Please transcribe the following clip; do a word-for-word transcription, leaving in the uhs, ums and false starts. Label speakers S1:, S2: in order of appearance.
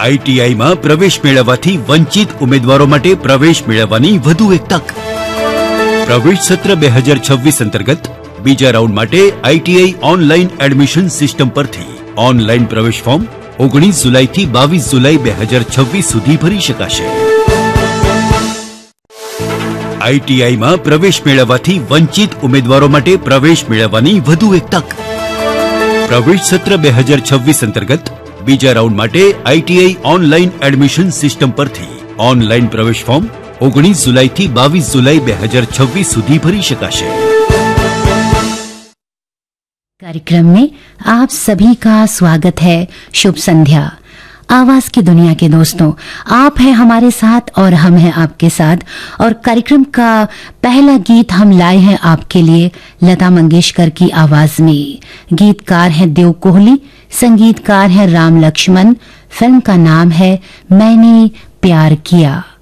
S1: આઈટીઆઈમાં પ્રવેશ મેળવવાથી વંચિત ઉમેદવારો માટે પ્રવેશ મેળવવાની વધુ એક તક. પ્રવેશ સત્ર બે હજાર છવ્વીસ અંતર્ગત બીજા રાઉન્ડ માટે આઈટીઆઈ ઓનલાઈન એડમિશન સિસ્ટમ પરથી ઓનલાઈન પ્રવેશ ફોર્મ ઓગણીસ જુલાઈથી બાવીસ જુલાઈ બે હજાર છવ્વીસ સુધી ભરી શકાશે. આઈટીઆઈમાં પ્રવેશ મેળવવાથી વંચિત ઉમેદવારો માટે પ્રવેશ મેળવવાની વધુ એક તક. પ્રવેશ સત્ર બે હજાર છવ્વીસ અંતર્ગત બીજા રાઉન્ડ માટે આઈટીઆઈ ઓનલાઈન એડમિશન સિસ્ટમ પરથી ઓનલાઈન પ્રવેશ ફોર્મ ઓગણીસ जुलाई बाईस जुलाई दो हज़ार छब्बीस સુધી ભરી શકાશે.
S2: कार्यक्रम में आप सभी का स्वागत है. शुभ संध्या. आवाज की दुनिया के दोस्तों, आप हैं हमारे साथ और हम हैं आपके साथ. और कार्यक्रम का पहला गीत हम लाए हैं आपके लिए लता मंगेशकर की आवाज में. गीतकार हैं देव कोहली, संगीतकार हैं राम लक्ष्मण. फिल्म का नाम है मैंने प्यार किया.